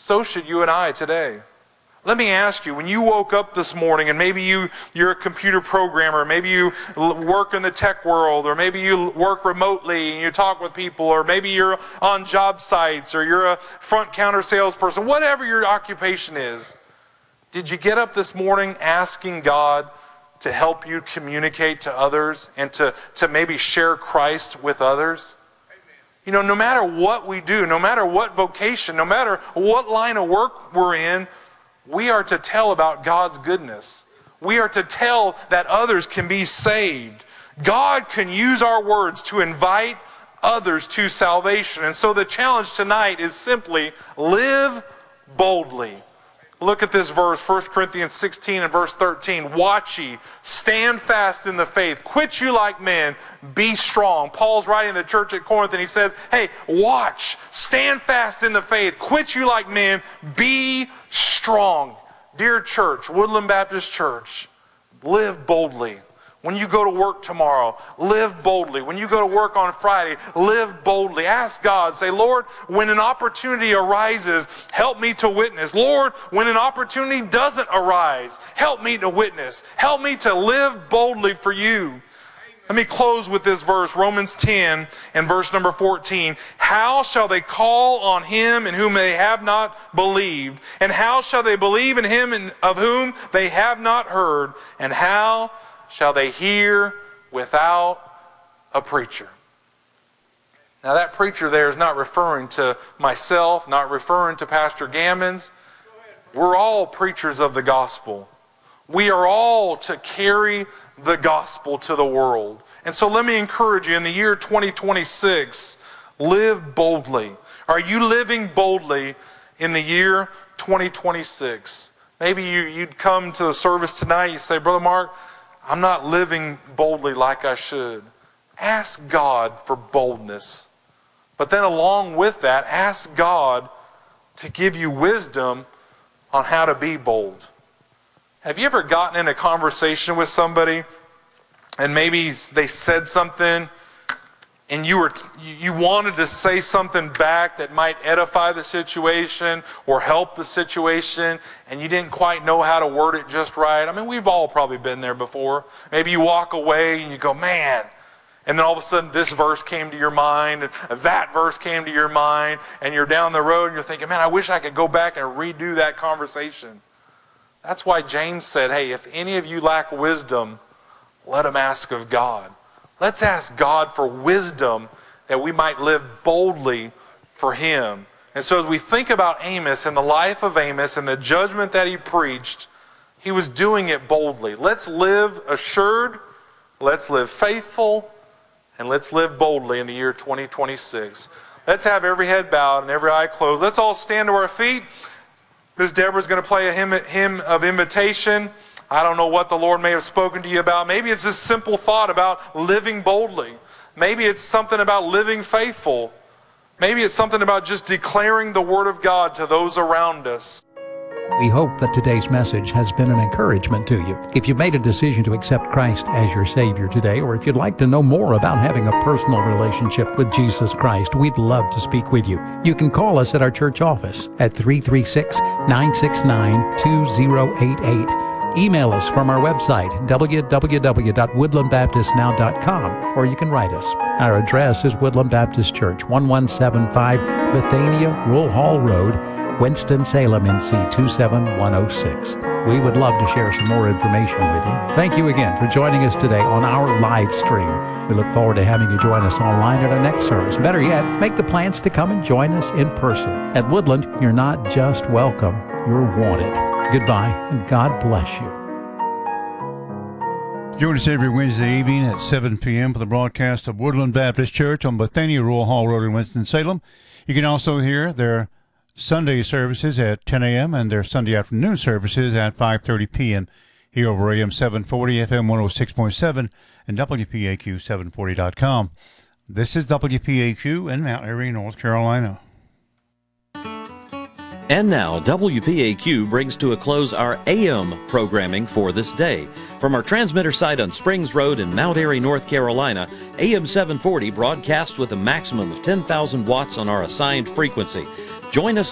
So should you and I today. Let me ask you, when you woke up this morning and maybe you're a computer programmer, maybe you work in the tech world, or maybe you work remotely and you talk with people, or maybe you're on job sites, or you're a front counter salesperson, whatever your occupation is, did you get up this morning asking God to help you communicate to others and to maybe share Christ with others? You know, no matter what we do, no matter what vocation, no matter what line of work we're in, we are to tell about God's goodness. We are to tell that others can be saved. God can use our words to invite others to salvation. And so the challenge tonight is simply live boldly. Look at this verse, 1 Corinthians 16 and verse 13. Watch ye, stand fast in the faith, quit you like men, be strong. Paul's writing to the church at Corinth and he says, hey, watch, stand fast in the faith, quit you like men, be strong. Dear church, Woodland Baptist Church, live boldly. When you go to work tomorrow, live boldly. When you go to work on Friday, live boldly. Ask God, say, Lord, when an opportunity arises, help me to witness. Lord, when an opportunity doesn't arise, help me to witness. Help me to live boldly for you. Let me close with this verse, Romans 10 and verse number 14. How shall they call on him in whom they have not believed? And how shall they believe in him of whom they have not heard? And how shall they hear without a preacher? Now that preacher there is not referring to myself, not referring to Pastor Gammons. We're all preachers of the gospel. We are all to carry the gospel to the world. And so let me encourage you, in the year 2026, live boldly. Are you living boldly in the year 2026? Maybe you'd come to the service tonight, you say, Brother Mark, I'm not living boldly like I should. Ask God for boldness. But then along with that, ask God to give you wisdom on how to be bold. Have you ever gotten in a conversation with somebody and maybe they said something and you wanted to say something back that might edify the situation or help the situation, and you didn't quite know how to word it just right? I mean, we've all probably been there before. Maybe you walk away and you go, man, and then all of a sudden this verse came to your mind, and that verse came to your mind, and you're down the road and you're thinking, man, I wish I could go back and redo that conversation. That's why James said, hey, if any of you lack wisdom, let him ask of God. Let's ask God for wisdom that we might live boldly for him. And so as we think about Amos and the life of Amos and the judgment that he preached, he was doing it boldly. Let's live assured, let's live faithful, and let's live boldly in the year 2026. Let's have every head bowed and every eye closed. Let's all stand to our feet. Ms. Deborah's going to play a hymn of invitation. I don't know what the Lord may have spoken to you about. Maybe it's this simple thought about living boldly. Maybe it's something about living faithful. Maybe it's something about just declaring the Word of God to those around us. We hope that today's message has been an encouragement to you. If you've made a decision to accept Christ as your Savior today, or if you'd like to know more about having a personal relationship with Jesus Christ, we'd love to speak with you. You can call us at our church office at 336-969-2088. Email us from our website, www.woodlandbaptistnow.com, or you can write us. Our address is Woodland Baptist Church, 1175 Bethania Rural Hall Road, Winston-Salem, NC 27106. We would love to share some more information with you. Thank you again for joining us today on our live stream. We look forward to having you join us online at our next service. Better yet, make the plans to come and join us in person. At Woodland, you're not just welcome, you're wanted. Goodbye, and God bless you. Join us every Wednesday evening at 7 p.m. for the broadcast of Woodland Baptist Church on Bethania Rural Hall Road in Winston-Salem. You can also hear their Sunday services at 10 a.m. and their Sunday afternoon services at 5:30 p.m. here over AM 740, FM 106.7, and WPAQ740.com. This is WPAQ in Mount Airy, North Carolina. And now, WPAQ brings to a close our AM programming for this day. From our transmitter site on Springs Road in Mount Airy, North Carolina, AM 740 broadcasts with a maximum of 10,000 watts on our assigned frequency. Join us